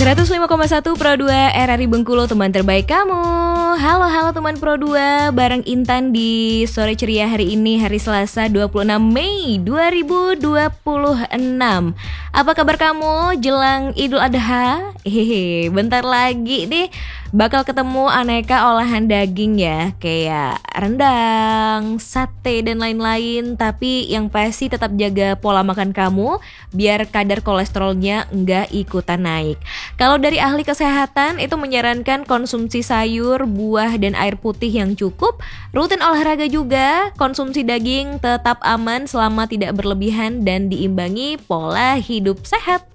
105,1 Pro 2 RRI Bengkulu, teman terbaik kamu. Halo teman Pro 2, bareng Intan di sore ceria hari ini, hari Selasa 26 Mei 2026. Apa kabar kamu jelang Idul Adha? Bentar lagi nih bakal ketemu aneka olahan daging ya, kayak rendang, sate dan lain-lain. Tapi yang pasti tetap jaga pola makan kamu biar kadar kolesterolnya nggak ikutan naik. Kalau dari ahli kesehatan itu menyarankan konsumsi sayur, buah, dan air putih yang cukup, rutin olahraga juga, konsumsi daging tetap aman selama tidak berlebihan dan diimbangi pola hidup sehat.